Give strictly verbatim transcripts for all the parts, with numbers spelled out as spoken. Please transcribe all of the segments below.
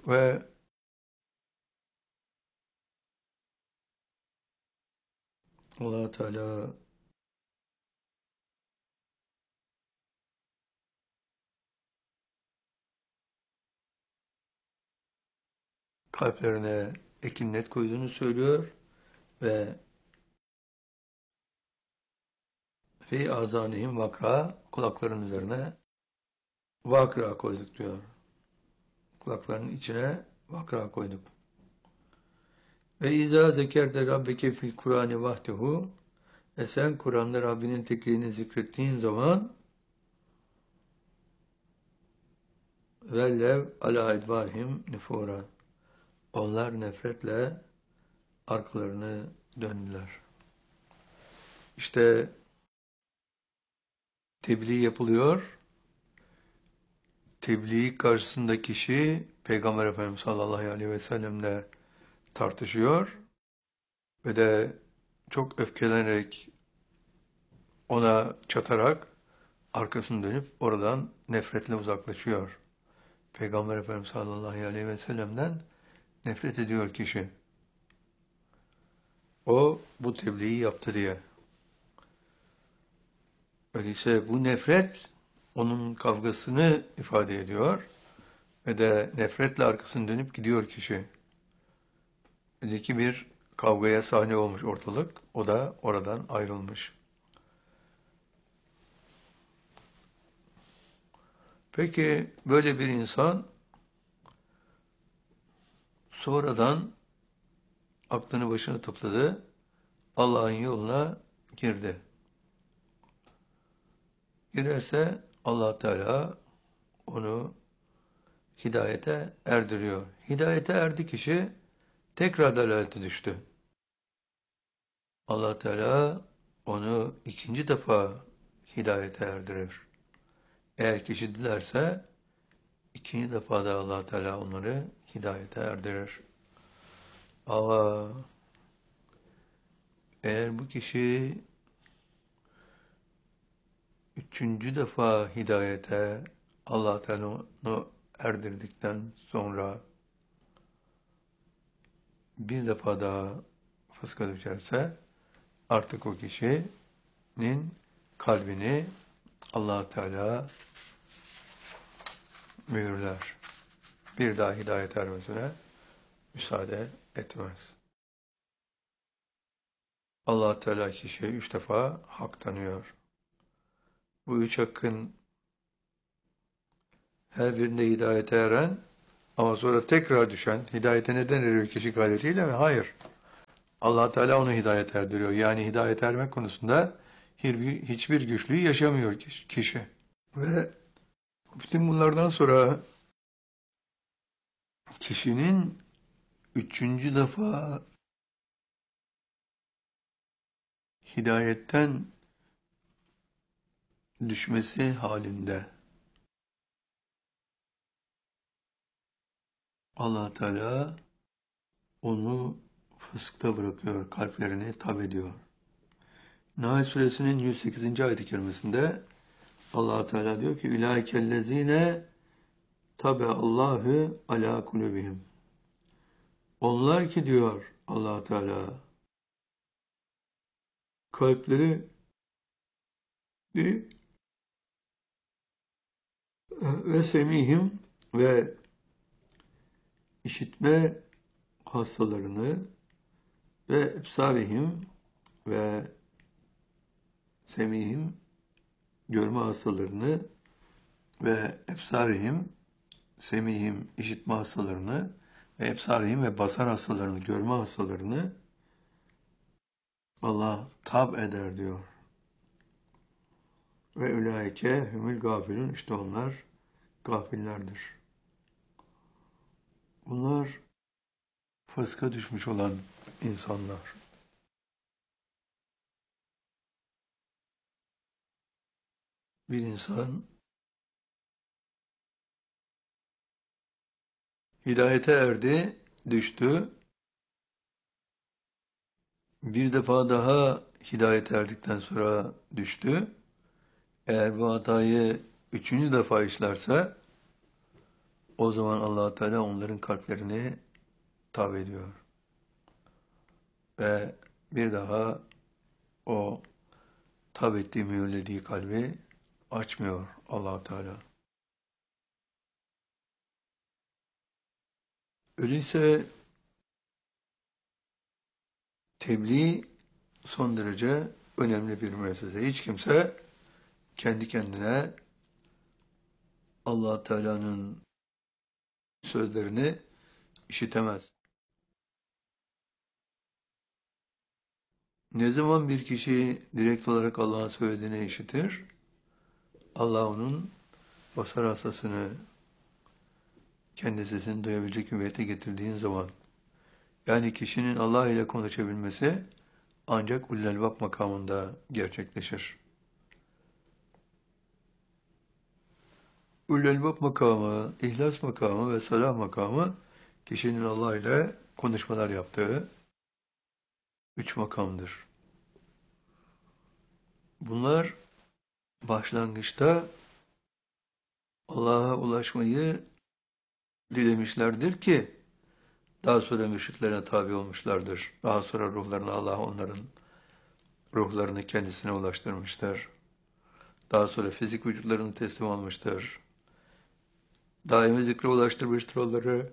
Ve Allah Teala kalplerine ekinlet koyduğunu söylüyor ve fi azanihim vakra, kulakların üzerine vakra koyduk diyor. Kulaklarının içine vakra koyduk. Ve izâ zekerde rabbeke fil Kur'ani vahdehu, ve sen Kur'an'da Rabbinin tekliğini zikrettiğin zaman vellev ala edbarihim nefura, onlar nefretle arkalarını döndüler. İşte tebliğ yapılıyor. Tebliğ karşısında kişi Peygamber Efendimiz sallallahu aleyhi ve sellemle tartışıyor ve de çok öfkelenerek ona çatarak arkasını dönüp oradan nefretle uzaklaşıyor. Peygamber Efendimiz sallallahu aleyhi ve sellem'den nefret ediyor kişi. O bu tebliği yaptı diye. Öyleyse bu nefret onun kavgasını ifade ediyor ve de nefretle arkasını dönüp gidiyor kişi. Öyle ki bir kavgaya sahne olmuş ortalık, o da oradan ayrılmış. Peki böyle bir insan sonradan aklını başına topladı, Allah'ın yoluna girdi. Girerse Allah Teala onu hidayete erdiriyor. Hidayete erdi kişi, tekrar dalalete düştü. Allah Teala onu ikinci defa hidayete erdirir. Eğer kişi dilerse ikinci defa da Allah Teala onları hidayete erdirir. Ama eğer bu kişi üçüncü defa hidayete Allah Teala onu erdirdikten sonra bir defa daha fıska düşerse artık o kişinin kalbini Allah Teala mühürler. Bir daha hidayet ermesine müsaade etmez. Allah Teala kişiye üç defa hak tanıyor. Bu üç hakkın her birinde hidayete eren ama sonra tekrar düşen, hidayete neden eriyor kişi gayretiyle mi? Hayır. Allah Teala onu hidayet erdiriyor. Yani hidayet ermek konusunda hiçbir güçlüğü yaşamıyor kişi. Ve bütün bunlardan sonra kişinin üçüncü defa hidayetten düşmesi halinde Allah Teala onu fıskta bırakıyor, kalplerini tab ediyor. Nahl suresinin yüz sekizinci ayet-i kerimesinde Allah Teala diyor ki ulaikellezine tabe Allahu ala kulubihim. Onlar ki diyor Allah Teala kalpleri ve semihim ve işitme hastalarını ve ebsarihim ve semihim görme hastalarını ve ebsarihim semihim işitme hastalarını ve ebsarihim ve basar hastalarını görme hastalarını Allah tab eder diyor. Ve ülaike hümül gafilun, işte onlar gafillerdir. Bunlar fıska düşmüş olan insanlar. Bir insan hidayete erdi, düştü. Bir defa daha hidayete erdikten sonra düştü. Eğer bu hatayı üçüncü defa işlerse O zaman Allah Teala onların kalplerini tav ediyor. Ve bir daha o tav ettiği, mühürlediği kalbi açmıyor Allah Teala. Öyleyse tebliğ son derece önemli bir müessese. Hiç kimse kendi kendine Allah Teala'nın sözlerini işitemez. Ne zaman bir kişi direkt olarak Allah'ın söylediğini işitir, Allah onun basar hastasını, kendi sesini duyabilecek hüviyete getirdiğin zaman, yani kişinin Allah ile konuşabilmesi ancak ulul albab makamında gerçekleşir. Ulul albab makamı, ihlas makamı ve salah makamı kişinin Allah ile konuşmalar yaptığı üç makamdır. Bunlar başlangıçta Allah'a ulaşmayı dilemişlerdir ki daha sonra mürşitlerine tabi olmuşlardır. Daha sonra ruhlarını Allah onların ruhlarını kendisine ulaştırmıştır. Daha sonra fizik vücutlarını teslim almıştır. Daimi zikre ulaştırmıştır onları.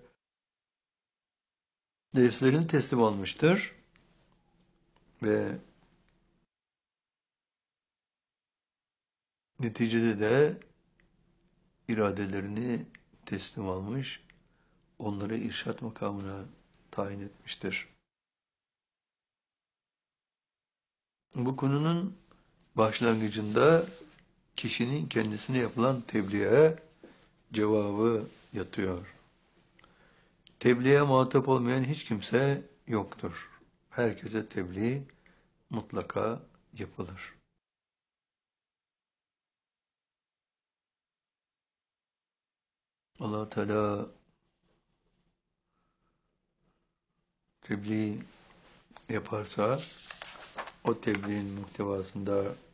Nefslerini teslim almıştır. Ve neticede de iradelerini teslim almış, onları irşat makamına tayin etmiştir. Bu konunun başlangıcında kişinin kendisine yapılan tebliğe cevabı yatıyor. Tebliğe muhatap olmayan hiç kimse yoktur. Herkese tebliğ mutlaka yapılır. Allah Teala tebliğ yaparsa o tebliğin muhtevasında